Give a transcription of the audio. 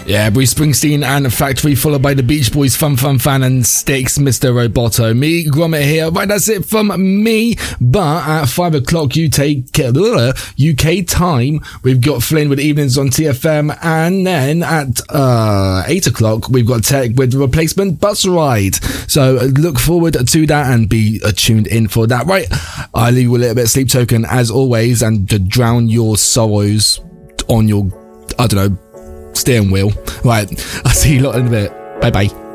Yeah, Bruce Springsteen and Factory, followed by the Beach Boys, Fun Fan and Sticks, Mr. Roboto. Me, Gromit here. Right, that's it from me. But at 5 o'clock UK time, we've got Flynn with Evenings on TFM. And then at 8 o'clock, we've got Tech with the Replacement Bus Ride. So look forward to that and be tuned in for that. Right, I leave you a little bit of Sleep Token as always, and to drown your sorrows on your, steering wheel. Right, I'll see you lot in a bit. Bye bye.